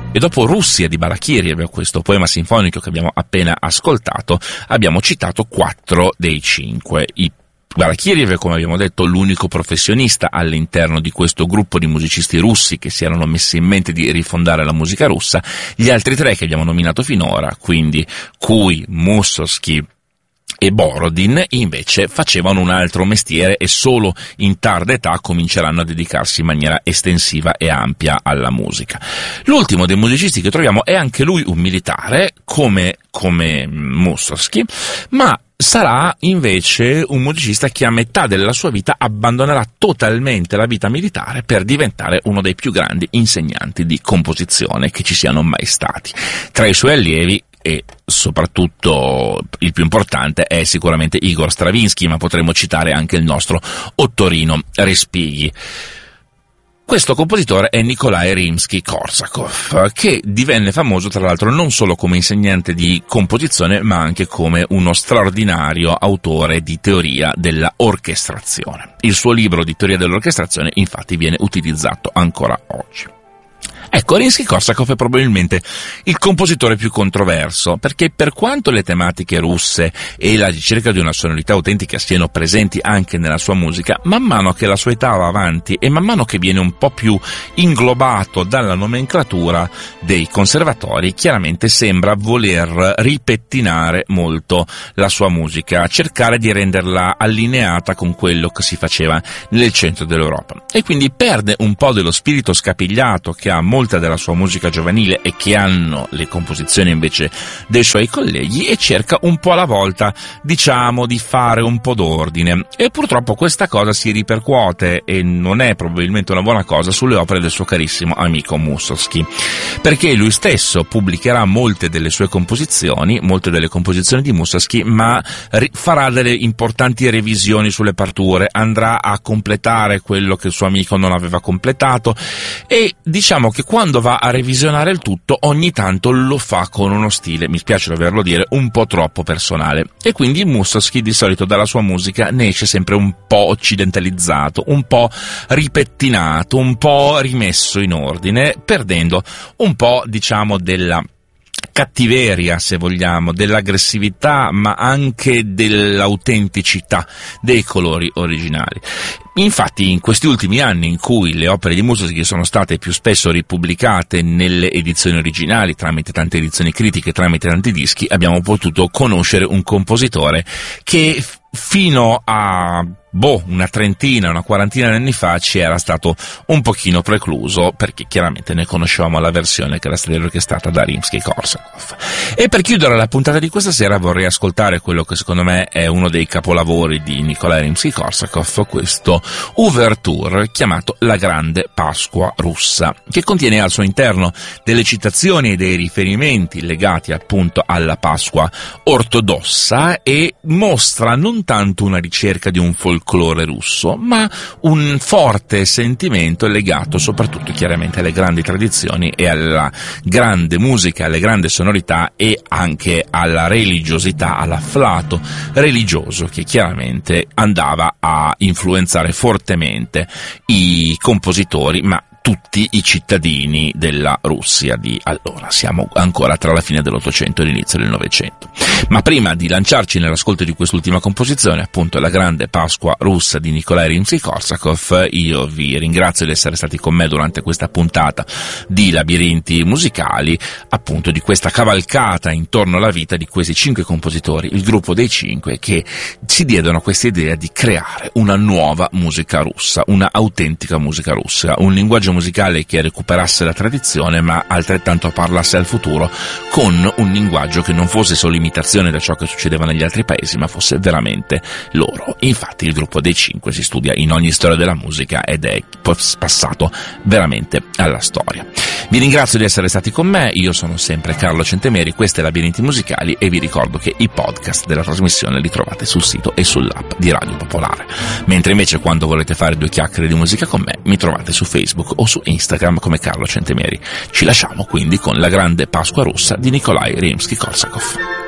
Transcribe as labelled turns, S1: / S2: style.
S1: E dopo Russia di Balakiriev, questo poema sinfonico che abbiamo appena ascoltato, abbiamo citato 4 dei 5. Balakiriev, come abbiamo detto, l'unico professionista all'interno di questo gruppo di musicisti russi che si erano messi in mente di rifondare la musica russa. Gli altri 3 che abbiamo nominato finora, quindi Kui, Mussorgsky e Borodin, invece facevano un altro mestiere e solo in tarda età cominceranno a dedicarsi in maniera estensiva e ampia alla musica. L'ultimo dei musicisti che troviamo è anche lui un militare, come Mussorgsky, ma sarà invece un musicista che a metà della sua vita abbandonerà totalmente la vita militare per diventare uno dei più grandi insegnanti di composizione che ci siano mai stati. Tra i suoi allievi, e soprattutto il più importante, è sicuramente Igor Stravinsky, ma potremmo citare anche il nostro Ottorino Respighi. Questo compositore è Nikolai Rimsky-Korsakov, che divenne famoso tra l'altro non solo come insegnante di composizione, ma anche come uno straordinario autore di teoria della orchestrazione. Il suo libro di teoria dell'orchestrazione infatti viene utilizzato ancora oggi. Ecco, Rimsky-Korsakov è probabilmente il compositore più controverso, perché per quanto le tematiche russe e la ricerca di una sonorità autentica siano presenti anche nella sua musica, man mano che la sua età va avanti e man mano che viene un po' più inglobato dalla nomenclatura dei conservatori, chiaramente sembra voler ripettinare molto la sua musica, cercare di renderla allineata con quello che si faceva nel centro dell'Europa. E quindi perde un po' dello spirito scapigliato che ha molta della sua musica giovanile e che hanno le composizioni invece dei suoi colleghi, e cerca un po' alla volta, diciamo, di fare un po' d'ordine. E purtroppo questa cosa si ripercuote, e non è probabilmente una buona cosa, sulle opere del suo carissimo amico Mussorgsky, perché lui stesso pubblicherà molte delle sue composizioni, molte delle composizioni di Mussorgsky, ma farà delle importanti revisioni sulle parture, andrà a completare quello che il suo amico non aveva completato, e diciamo che quando va a revisionare il tutto ogni tanto lo fa con uno stile, mi spiace doverlo dire, un po' troppo personale, e quindi Mussorgsky di solito dalla sua musica ne esce sempre un po' occidentalizzato, un po' ripettinato, un po' rimesso in ordine, perdendo un po', diciamo, della cattiveria, se vogliamo, dell'aggressività, ma anche dell'autenticità dei colori originali. Infatti in questi ultimi anni, in cui le opere di Mussorgsky sono state più spesso ripubblicate nelle edizioni originali, tramite tante edizioni critiche, tramite tanti dischi, abbiamo potuto conoscere un compositore che fino a una trentina, una quarantina di anni fa ci era stato un pochino precluso, perché chiaramente ne conoscevamo la versione che era stata orchestrata da Rimsky-Korsakov. E per chiudere la puntata di questa sera vorrei ascoltare quello che secondo me è uno dei capolavori di Nikolai Rimsky-Korsakov, questo ouverture chiamato La Grande Pasqua Russa, che contiene al suo interno delle citazioni e dei riferimenti legati appunto alla Pasqua ortodossa, e mostra non tanto una ricerca di un folklore russo, ma un forte sentimento legato soprattutto chiaramente alle grandi tradizioni e alla grande musica, alle grandi sonorità, e anche alla religiosità, all'afflato religioso che chiaramente andava a influenzare fortemente i compositori, ma tutti i cittadini della Russia di allora. Siamo ancora tra la fine dell'Ottocento e l'inizio del Novecento. Ma prima di lanciarci nell'ascolto di quest'ultima composizione, appunto La Grande Pasqua Russa di Nikolai Rimsky-Korsakov, io vi ringrazio di essere stati con me durante questa puntata di Labirinti Musicali, appunto di questa cavalcata intorno alla vita di questi 5 compositori, il gruppo dei 5, che si diedero questa idea di creare una nuova musica russa, una autentica musica russa, un linguaggio musicale che recuperasse la tradizione ma altrettanto parlasse al futuro, con un linguaggio che non fosse solo imitazione da ciò che succedeva negli altri paesi, ma fosse veramente loro. Infatti il gruppo dei 5 si studia in ogni storia della musica ed è passato veramente alla storia. Vi ringrazio di essere stati con me, io sono sempre Carlo Centemeri, questo è Labirinti Musicali, e vi ricordo che i podcast della trasmissione li trovate sul sito e sull'app di Radio Popolare, mentre invece quando volete fare 2 chiacchiere di musica con me mi trovate su Facebook o su Instagram come Carlo Centemeri. Ci lasciamo quindi con La Grande Pasqua Russa di Nikolai Rimsky-Korsakov.